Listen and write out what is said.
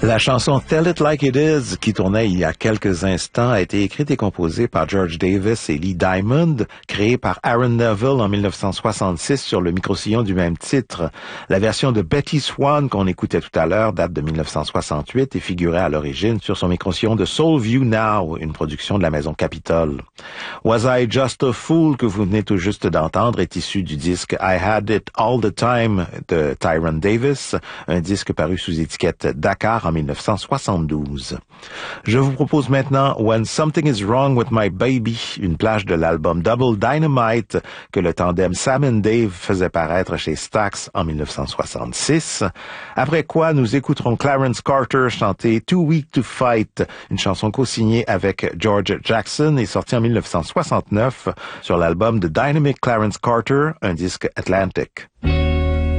La chanson Tell It Like It Is, qui tournait il y a quelques instants, a été écrite et composée par George Davis et Lee Diamond, créée par Aaron Neville en 1966 sur le microsillon du même titre. La version de Betty Swan qu'on écoutait tout à l'heure date de 1968 et figurait à l'origine sur son microsillon de Soulview Now, une production de la maison Capitol. Was I Just a Fool que vous venez tout juste d'entendre est issu du disque I Had It All the Time de Tyrone Davis, un disque paru sous étiquette Dakar en 1972. Je vous propose maintenant When Something Is Wrong With My Baby, une plage de l'album Double Dynamite que le tandem Sam and Dave faisait paraître chez Stax en 1966. Après quoi, nous écouterons Clarence Carter chanter Too Weak to Fight, une chanson co-signée avec George Jackson et sortie en 1969 sur l'album The Dynamic Clarence Carter, un disque Atlantic.